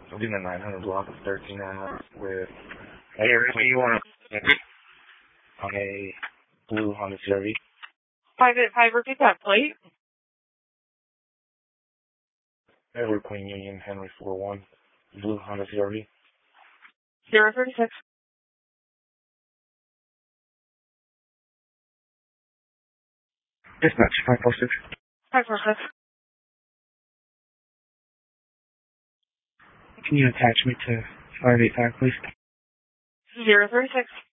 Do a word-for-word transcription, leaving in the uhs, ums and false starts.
I'm doing a nine hundred block of thirteen and a half with... Hey, what you want? On a blue Honda C R V. Five eight five, repeat that plate. Edward Queen Union, Henry four one, blue Honda C R V. Zero thirty six. Dispatch, five four six. Five four six. Can you attach me to five eight five, please? Zero thirty six.